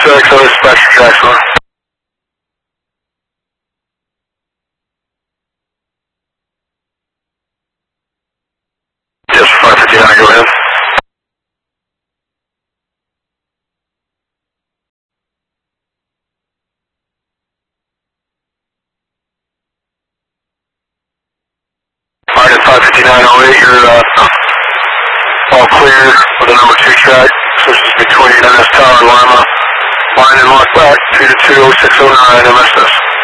206, other dispatcher Jackson. Yes, 559, go ahead. Alright, at 55908, you're all clear with a number 2 track. Switches between NS Tower and Lima. Line and lock back, 2 to 2, 0609 MSS.